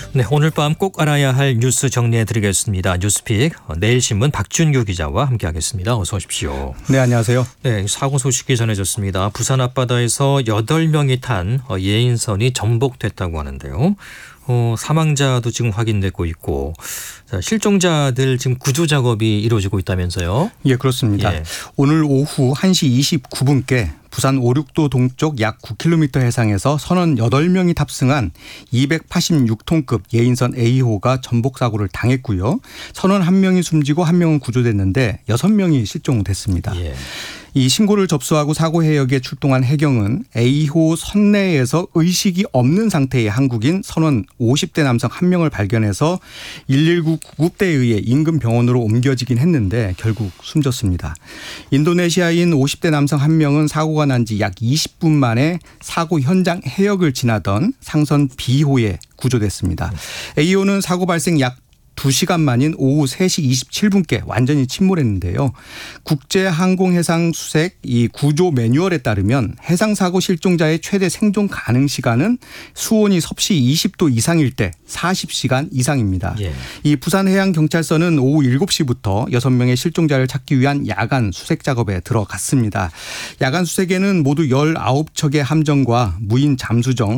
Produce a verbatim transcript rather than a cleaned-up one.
네, 오늘 밤 꼭 알아야 할 뉴스 정리해드리겠습니다. 뉴스픽 내일신문 박준규 기자와 함께하겠습니다. 어서 오십시오. 네, 안녕하세요. 네, 사고 소식이 전해졌습니다. 부산 앞바다에서 여덟 명이 탄 예인선이 전복됐다고 하는데요. 어, 사망자도 지금 확인되고 있고 자, 실종자들 지금 구조 작업이 이루어지고 있다면서요? 예, 그렇습니다. 예. 오늘 오후 한 시 이십구 분께 부산 오륙도 동쪽 약 구 킬로미터 해상에서 선원 여덟 명이 탑승한 이백팔십육 톤급 예인선 A호가 전복 사고를 당했고요. 선원 한 명이 숨지고 한 명은 구조됐는데 여섯 명이 실종됐습니다. 예. 이 신고를 접수하고 사고 해역에 출동한 해경은 A호 선내에서 의식이 없는 상태의 한국인 선원 오십 대 남성 한 명을 발견해서 일일구 구급대에 의해 인근 병원으로 옮겨지긴 했는데 결국 숨졌습니다. 인도네시아인 오십 대 남성 한 명은 사고가 난 지 약 이십 분 만에 사고 현장 해역을 지나던 상선 B호에 구조됐습니다. A호는 사고 발생 약 두 시간 만인 오후 세 시 이십칠 분께 완전히 침몰했는데요. 국제항공해상수색 이 구조 매뉴얼에 따르면 해상사고 실종자의 최대 생존 가능 시간은 수온이 섭씨 이십 도 이상일 때 사십 시간 이상입니다. 예. 이 부산해양경찰서는 오후 일곱 시부터 여섯 명의 실종자를 찾기 위한 야간 수색 작업에 들어갔습니다. 야간 수색에는 모두 열아홉 척의 함정과 무인 잠수정